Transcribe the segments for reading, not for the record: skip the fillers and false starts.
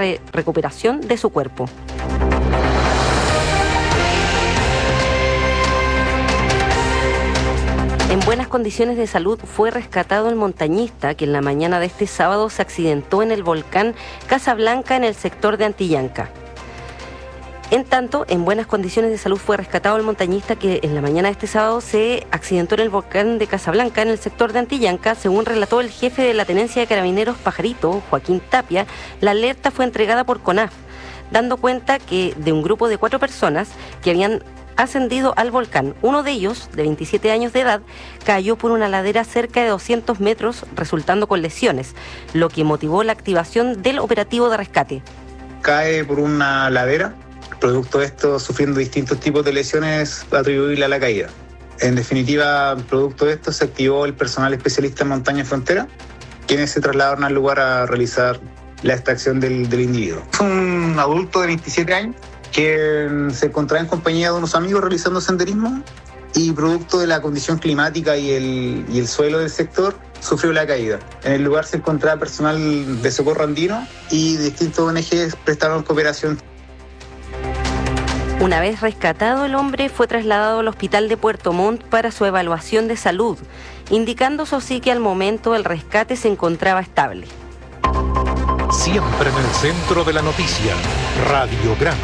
recuperación de su cuerpo. En buenas condiciones de salud fue rescatado el montañista que en la mañana de este sábado se accidentó en el volcán Casablanca en el sector de Antillanca. En tanto, en buenas condiciones de salud fue rescatado el montañista que en la mañana de este sábado se accidentó en el volcán de Casablanca en el sector de Antillanca. Según relató el jefe de la Tenencia de Carabineros Pajarito, Joaquín Tapia, la alerta fue entregada por CONAF, dando cuenta que de un grupo de 4 personas que habían ascendido al volcán. Uno de ellos, de 27 años de edad, cayó por una ladera cerca de 200 metros, resultando con lesiones, lo que motivó la activación del operativo de rescate. Cae por una ladera, producto de esto sufriendo distintos tipos de lesiones atribuibles a la caída. En definitiva, producto de esto se activó el personal especialista en montaña frontera, quienes se trasladaron al lugar a realizar la extracción del individuo. Es un adulto de 27 años que se encontraba en compañía de unos amigos realizando senderismo y producto de la condición climática y el suelo del sector sufrió la caída. En el lugar se encontraba personal de socorro andino y distintos ONGs prestaron cooperación. Una vez rescatado, el hombre fue trasladado al hospital de Puerto Montt para su evaluación de salud, indicando eso sí que al momento del rescate se encontraba estable. Siempre en el centro de la noticia, Radiograma.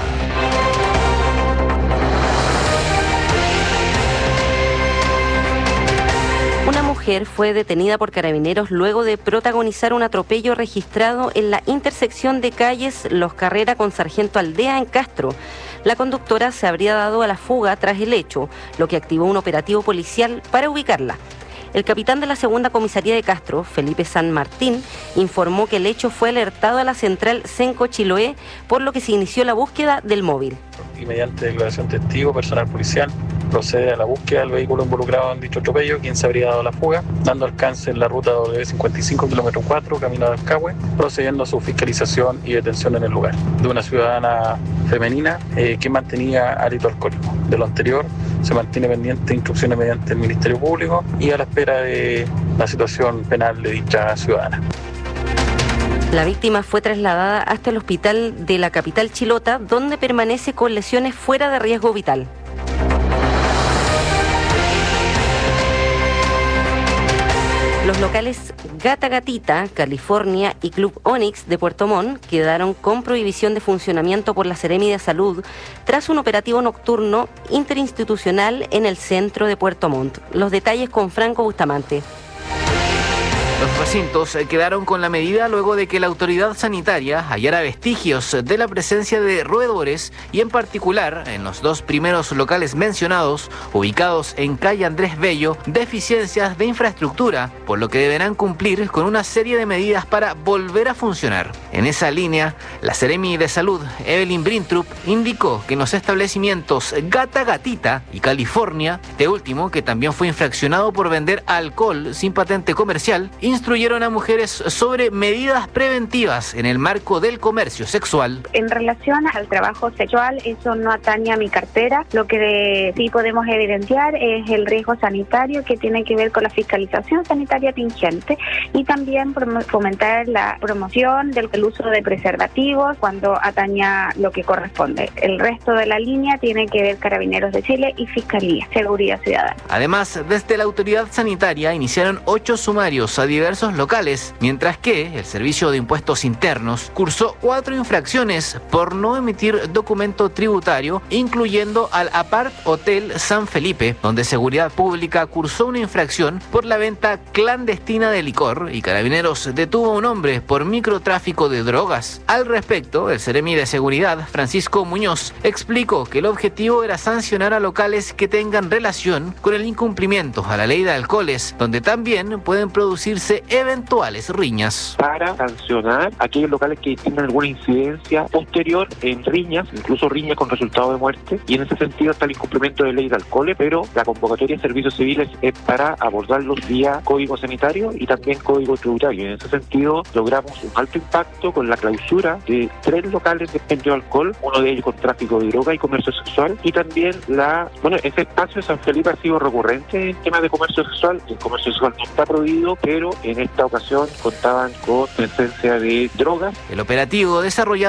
Una mujer fue detenida por carabineros luego de protagonizar un atropello registrado en la intersección de calles Los Carrera con Sargento Aldea en Castro. La conductora se habría dado a la fuga tras el hecho, lo que activó un operativo policial para ubicarla. El capitán de la segunda comisaría de Castro, Felipe San Martín, informó que el hecho fue alertado a la central Senco Chiloé, por lo que se inició la búsqueda del móvil. Y mediante declaración testigo, personal policial procede a la búsqueda del vehículo involucrado en dicho atropello, quien se habría dado la fuga, dando alcance en la ruta W55 km 4, camino de Alcagüe, procediendo a su fiscalización y detención en el lugar de una ciudadana femenina que mantenía hálito alcohólico. De lo anterior, se mantiene pendiente instrucciones mediante el Ministerio Público y a la espera de la situación penal de dicha ciudadana. La víctima fue trasladada hasta el hospital de la capital chilota, donde permanece con lesiones fuera de riesgo vital. Los locales Gata Gatita, California y Club Onyx de Puerto Montt quedaron con prohibición de funcionamiento por la Seremi de Salud tras un operativo nocturno interinstitucional en el centro de Puerto Montt. Los detalles con Franco Bustamante. Los recintos quedaron con la medida luego de que la autoridad sanitaria hallara vestigios de la presencia de roedores y en particular en los 2 primeros locales mencionados, ubicados en calle Andrés Bello, deficiencias de infraestructura, por lo que deberán cumplir con una serie de medidas para volver a funcionar. En esa línea, la Seremi de Salud, Evelyn Brintrup, indicó que en los establecimientos Gata Gatita y California, este último que también fue infraccionado por vender alcohol sin patente comercial, instruyeron a mujeres sobre medidas preventivas en el marco del comercio sexual. En relación al trabajo sexual, eso no atañe a mi cartera. Lo que sí podemos evidenciar es el riesgo sanitario que tiene que ver con la fiscalización sanitaria tingente y también fomentar la promoción del uso de preservativos cuando ataña lo que corresponde. El resto de la línea tiene que ver Carabineros de Chile y Fiscalía, Seguridad Ciudadana. Además, desde la autoridad sanitaria iniciaron 8 sumarios a diversos locales, mientras que el Servicio de Impuestos Internos cursó 4 infracciones por no emitir documento tributario, incluyendo al Apart Hotel San Felipe, donde Seguridad Pública cursó una infracción por la venta clandestina de licor y Carabineros detuvo a un hombre por microtráfico de drogas. Al respecto, el Seremi de Seguridad, Francisco Muñoz, explicó que el objetivo era sancionar a locales que tengan relación con el incumplimiento a la ley de alcoholes, donde también pueden producirse eventuales riñas. Para sancionar aquellos locales que tengan alguna incidencia posterior en riñas, incluso riñas con resultado de muerte, y en ese sentido está el incumplimiento de ley de alcoholes, pero la convocatoria de servicios civiles es para abordarlos vía código sanitario y también código tributario. En ese sentido logramos un alto impacto con la clausura de 3 locales de expendio de alcohol, uno de ellos con tráfico de droga y comercio sexual, y también ese espacio de San Felipe ha sido recurrente en temas de comercio sexual. El comercio sexual no está prohibido, pero en esta ocasión contaban con presencia de drogas. El operativo desarrollado